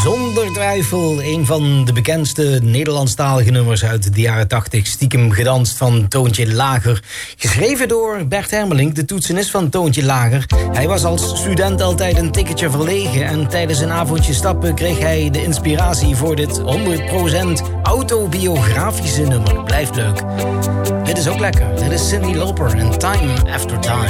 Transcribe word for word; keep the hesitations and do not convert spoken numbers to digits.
Zonder twijfel een van de bekendste Nederlandstalige nummers uit de jaren tachtig. Stiekem gedanst van Toontje Lager. Geschreven door Bert Hermelink, de toetsenist van Toontje Lager. Hij was als student altijd een tikketje verlegen. En tijdens een avondje stappen kreeg hij de inspiratie voor dit honderd procent autobiografische nummer. Blijft leuk. Dit is ook lekker. Dit is Cyndi Lauper en Time After Time.